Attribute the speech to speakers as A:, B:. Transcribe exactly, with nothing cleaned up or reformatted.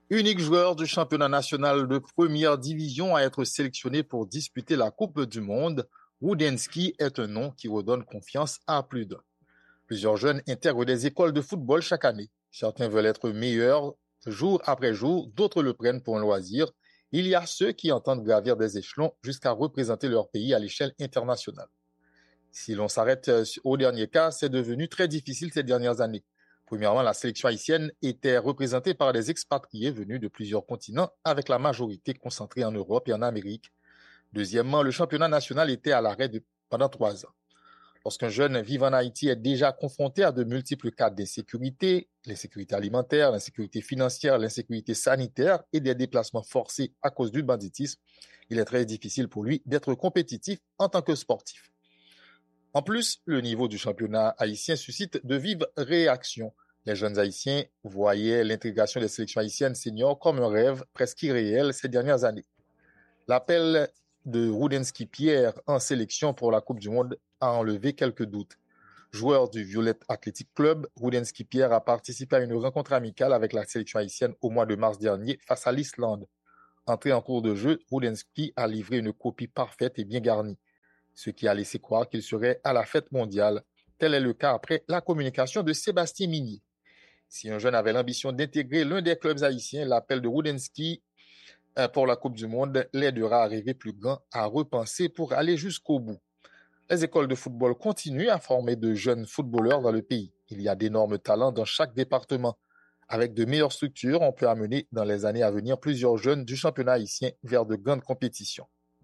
A: Unique joueur du championnat national de première division à être sélectionné pour disputer la Coupe du Monde, Roudenski est un nom qui redonne confiance à plus d'un. Plusieurs jeunes intègrent des écoles de football chaque année. Certains veulent être meilleurs jour après jour, d'autres le prennent pour un loisir. Il y a ceux qui entendent gravir des échelons jusqu'à représenter leur pays à l'échelle internationale. Si l'on s'arrête au dernier cas, c'est devenu très difficile ces dernières années. Premièrement, la sélection haïtienne était représentée par des expatriés venus de plusieurs continents, avec la majorité concentrée en Europe et en Amérique. Deuxièmement, le championnat national était à l'arrêt de- pendant trois ans. Lorsqu'un jeune vivant en Haïti est déjà confronté à de multiples cas d'insécurité, l'insécurité alimentaire, l'insécurité financière, l'insécurité sanitaire et des déplacements forcés à cause du banditisme, il est très difficile pour lui d'être compétitif en tant que sportif. En plus, le niveau du championnat haïtien suscite de vives réactions. Les jeunes haïtiens voyaient l'intégration des sélections haïtiennes seniors comme un rêve presque irréel ces dernières années. L'appel de Roudenski Pierre en sélection pour la Coupe du Monde a enlevé quelques doutes. Joueur du Violet Athletic Club, Roudenski Pierre a participé à une rencontre amicale avec la sélection haïtienne au mois de mars dernier face à l'Islande. Entré en cours de jeu, Roudenski a livré une copie parfaite et bien garnie, ce qui a laissé croire qu'il serait à la fête mondiale. Tel est le cas après la communication de Sébastien Minier. Si un jeune avait l'ambition d'intégrer l'un des clubs haïtiens, l'appel de Roudenski pour la Coupe du Monde l'aidera à rêver plus grand, à repenser pour aller jusqu'au bout. Les écoles de football continuent à former de jeunes footballeurs dans le pays. Il y a d'énormes talents dans chaque département. Avec de meilleures structures, on peut amener dans les années à venir plusieurs jeunes du championnat haïtien vers de grandes compétitions.